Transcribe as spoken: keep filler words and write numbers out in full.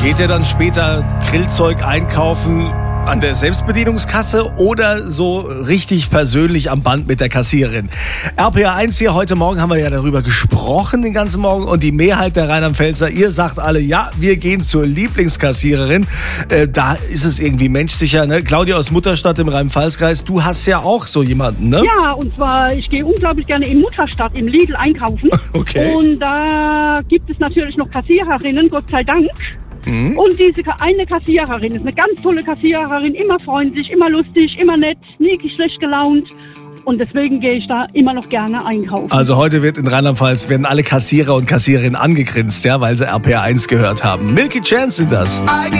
Geht ihr dann später Grillzeug einkaufen an der Selbstbedienungskasse oder so richtig persönlich am Band mit der Kassiererin? R P R eins hier, heute Morgen haben wir ja darüber gesprochen den ganzen Morgen und die Mehrheit der Rheinland-Pfälzer, ihr sagt alle, ja, wir gehen zur Lieblingskassiererin. Äh, da ist es irgendwie menschlicher, ne? Claudia aus Mutterstadt im Rhein-Pfalz-Kreis, du hast ja auch so jemanden, ne? Ja, und zwar, ich gehe unglaublich gerne in Mutterstadt im Lidl einkaufen. Okay. Und da gibt es natürlich noch Kassiererinnen, Gott sei Dank. Mhm. Und diese eine Kassiererin ist eine ganz tolle Kassiererin, immer freundlich, immer lustig, immer nett, nie schlecht gelaunt. Und deswegen gehe ich da immer noch gerne einkaufen. Also heute wird in Rheinland-Pfalz werden alle Kassierer und Kassiererinnen angegrinst, ja, weil sie R P R eins gehört haben. Milky Chance sind das.